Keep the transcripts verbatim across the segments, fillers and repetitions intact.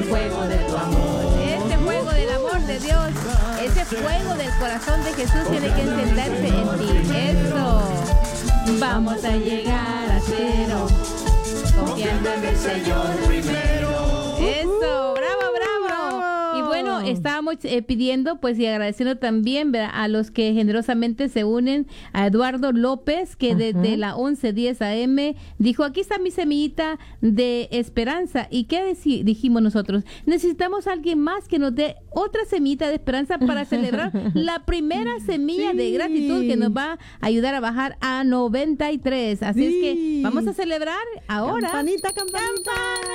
fuego de tu amor. Este fuego del amor de Dios, ese fuego del corazón de Jesús tiene que encenderse en ti. Eso. Vamos a llegar a cero, confiando en el Señor primero. Eso, bravo, bravo. Y bueno, estábamos eh, pidiendo pues y agradeciendo también, ¿verdad?, a los que generosamente se unen, a Eduardo López, que desde la once diez A M dijo, aquí está mi semillita de esperanza. ¿Y qué deci- dijimos nosotros? Necesitamos a alguien más que nos dé otra semillita de esperanza para celebrar la primera semilla sí. de gratitud que nos va a ayudar a bajar a noventa y tres. Así sí. es que vamos a celebrar ahora. Campanita, campanita.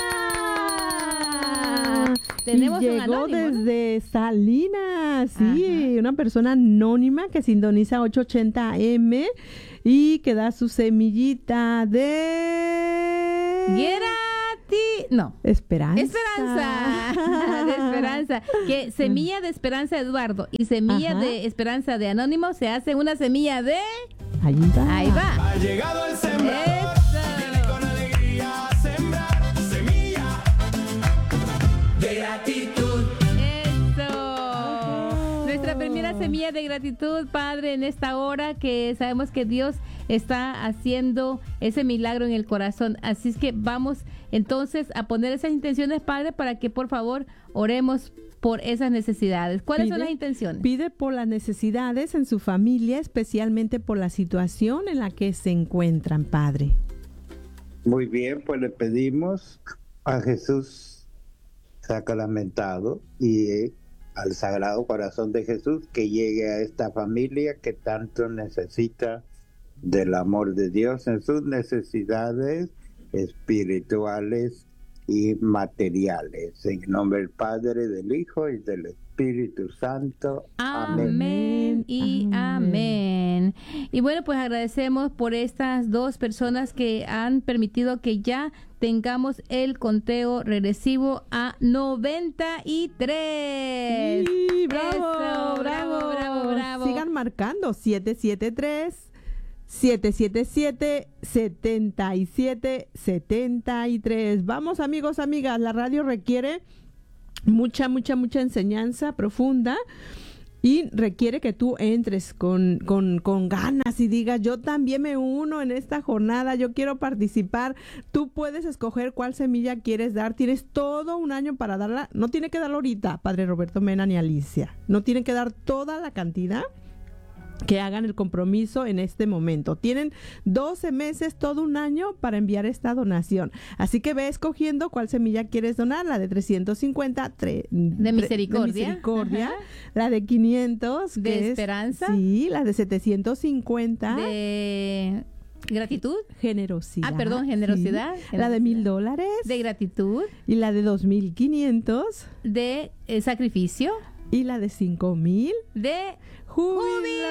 ¡Campana! Tenemos y un llegó anónimo, ¿no? desde Salinas, sí, Ajá. una persona anónima que sintoniza ochocientos ochenta A M y que da su semillita de... Gerati... No. Esperanza. Esperanza. de esperanza. Que semilla de esperanza de Eduardo y semilla Ajá. de esperanza de Anónimo se hace una semilla de... Ahí va. Ahí va. Ha llegado el sembrador. Viene con alegría a sembrar semilla de gratitud. Eso. Nuestra primera semilla de gratitud, Padre, en esta hora que sabemos que Dios está haciendo ese milagro en el corazón. Así es que vamos entonces a poner esas intenciones, Padre, para que por favor oremos por esas necesidades. ¿Cuáles pide, son las intenciones? Pide por las necesidades en su familia, especialmente por la situación en la que se encuentran, Padre. Muy bien, pues le pedimos a Jesús sacramentado y eh, al Sagrado Corazón de Jesús que llegue a esta familia que tanto necesita del amor de Dios en sus necesidades espirituales y materiales. En el nombre del Padre, del Hijo y del Espíritu Santo. Amén, Amén. y amén. Y bueno, pues agradecemos por estas dos personas que han permitido que ya tengamos el conteo regresivo a noventa y tres. Sí, bravo, Eso, bravo, bravo, bravo. Sigan marcando siete siete tres siete siete siete, siete siete siete tres. Vamos, amigos, amigas, la radio requiere mucha, mucha, mucha enseñanza profunda y requiere que tú entres con, con, con ganas y digas, yo también me uno en esta jornada, yo quiero participar. Tú puedes escoger cuál semilla quieres dar, tienes todo un año para darla, no tiene que darla ahorita, Padre Roberto Mena ni Alicia, no tienen que dar toda la cantidad, que hagan el compromiso en este momento. Tienen doce meses, todo un año para enviar esta donación. Así que ve escogiendo cuál semilla quieres donar, la de trescientos cincuenta, tre, de misericordia, de misericordia la de quinientos, de que esperanza, es, sí, la de setecientos cincuenta, de gratitud, generosidad. Ah, perdón, generosidad. Sí. La de mil dólares. De gratitud. Y la de dos mil quinientos. De eh, sacrificio. Y la de cinco mil. De júbilo.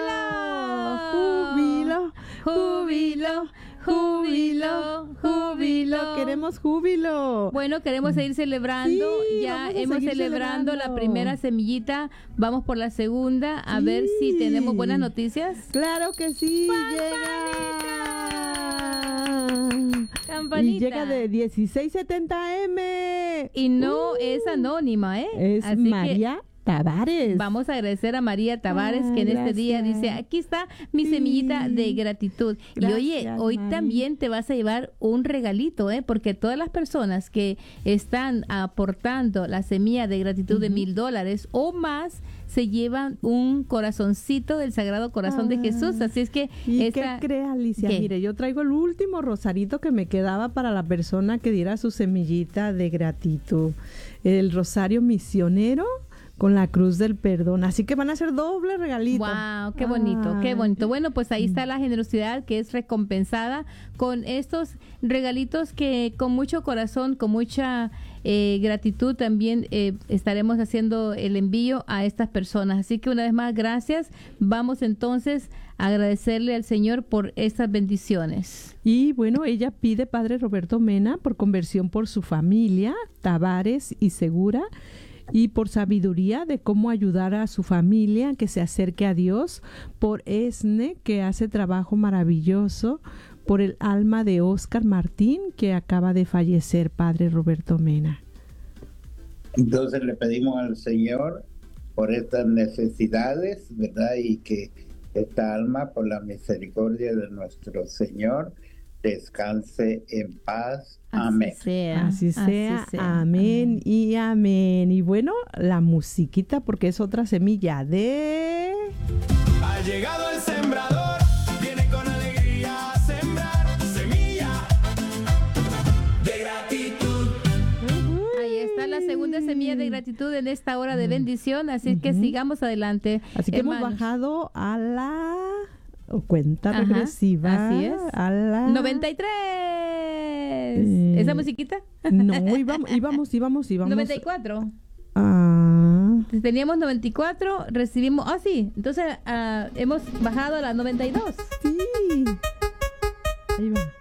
Júbilo. Júbilo. Júbilo. Júbilo. Queremos júbilo. Bueno, queremos seguir celebrando. Sí, ya hemos celebrando celebrando la primera semillita. Vamos por la segunda. A sí. ver si tenemos buenas noticias. Claro que sí. Llega. Campanita. Y llega de dieciséis setenta A M. Y no uh, es anónima, ¿eh? Es Así María Tavares. Vamos a agradecer a María Tavares, ah, que en gracias. este día dice, aquí está mi sí. semillita de gratitud. Gracias, y oye, hoy María. también te vas a llevar un regalito, ¿eh? Porque todas las personas que están aportando la semilla de gratitud uh-huh. de mil dólares o más, se llevan un corazoncito del Sagrado Corazón ah, de Jesús. Así es que... ¿Y esa, qué cree, Alicia? ¿qué? Mire, yo traigo el último rosarito que me quedaba para la persona que diera su semillita de gratitud. El rosario misionero con la cruz del perdón. Así que van a ser doble regalito. ¡Wow! ¡Qué bonito! Ay. ¡Qué bonito! Bueno, pues ahí está la generosidad que es recompensada con estos regalitos que con mucho corazón, con mucha eh, gratitud también eh, estaremos haciendo el envío a estas personas. Así que una vez más, gracias. Vamos entonces a agradecerle al Señor por estas bendiciones. Y bueno, ella pide, Padre Roberto Mena, por conversión por su familia, Tavares y Segura, y por sabiduría de cómo ayudar a su familia que se acerque a Dios, por Esne, que hace trabajo maravilloso, por el alma de Oscar Martín, que acaba de fallecer, Padre Roberto Mena. Entonces le pedimos al Señor por estas necesidades, ¿verdad? Y que esta alma, por la misericordia de nuestro Señor, descanse en paz. Amén. Así sea. Así sea, así sea. amén y amén. Y bueno, la musiquita, porque es otra semilla de... Ha llegado el sembrador, viene con alegría a sembrar semilla de gratitud. Ahí está la segunda semilla de gratitud en esta hora de bendición, así que sigamos adelante. Así que hemos hermanos. bajado a la cuenta Ajá, regresiva. así es. A la... noventa y tres. Eh, ¿Esa musiquita? No, íbamos, íbamos, íbamos, íbamos. noventa y cuatro. Ah, Teníamos noventa y cuatro, recibimos... Ah, sí. Entonces ah, hemos bajado a la noventa y dos. sí. Ahí va.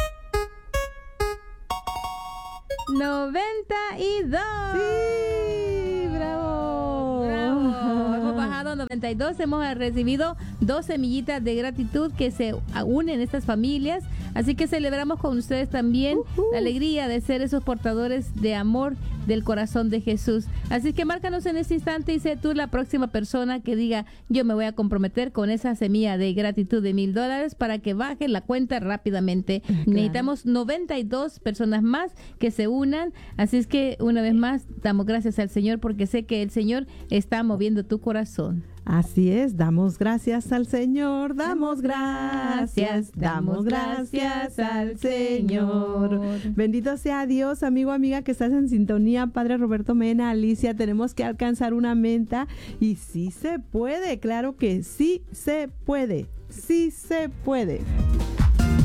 noventa y dos. Sí, bravo. Bravo. Hemos bajado a noventa y dos. Hemos recibido dos semillitas de gratitud que se unen estas familias. Así que celebramos con ustedes también Uh-huh. la alegría de ser esos portadores de amor del corazón de Jesús. Así que márcanos en este instante y sé tú la próxima persona que diga: yo me voy a comprometer con esa semilla de gratitud de mil dólares para que baje la cuenta rápidamente. Claro. Necesitamos noventa y dos personas más que se unan. Así es que una vez más damos gracias al Señor porque sé que el Señor está moviendo tu corazón. Así es, damos gracias al Señor, damos gracias, damos gracias al Señor. Bendito sea Dios, amigo, amiga, que estás en sintonía, Padre Roberto Mena, Alicia, tenemos que alcanzar una meta y sí se puede, claro que sí se puede, sí se puede.